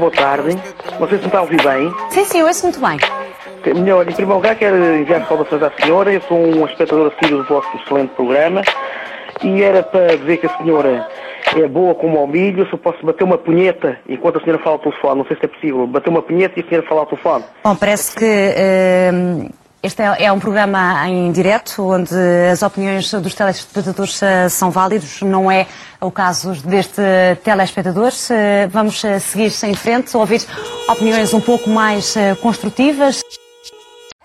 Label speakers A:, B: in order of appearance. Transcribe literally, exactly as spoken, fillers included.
A: Boa tarde. Não sei se me está a ouvir bem.
B: Sim, sim, eu ouço muito bem.
A: Melhor, em primeiro lugar, quero enviar saudações à senhora. Eu sou um espectador assíduo do vosso excelente programa. E era para dizer que a senhora é boa como ao milho. Se eu posso bater uma punheta enquanto a senhora fala ao telefone. Não sei se é possível. Bater uma punheta e a senhora falar ao telefone.
B: Bom, parece que uh, este é, é um programa em direto, onde as opiniões dos telespectadores uh, são válidos. Não é o caso deste telespectador. Uh, vamos uh, seguir em frente, ouvir opiniões um pouco mais uh, construtivas.